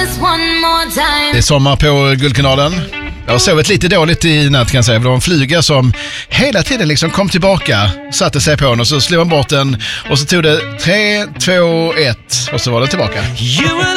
Det är sommar på Guldkanalen. Jag har sovit lite dåligt i natt kan jag säga. Det var en flyga som hela tiden liksom kom tillbaka, satte sig på den och så slog man bort den och så tog det 3, 2, 1 och så var det tillbaka.